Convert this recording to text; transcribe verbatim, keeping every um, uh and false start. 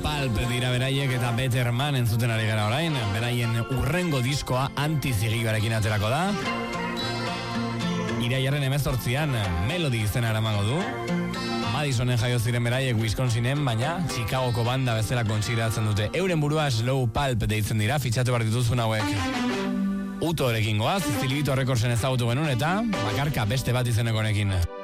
Pulp dira beraiek eta Better Man entzuten ari gara orain. Beraien urrengo diskoa Antizigilloarekin aterako da. Irailaren hemezortzian Melody izena eramango du. Madisonen jaio ziren beraiek Wisconsinen, baina Chicagoko banda bezala kontsideratzen dute. Euren burua Slow Pulp deitzen dira, fitxatu behar dituzun hauek. Uto erekin goaz, Zilibito Recordsen ezagutu genuen eta bakarka beste bat izenekonekin.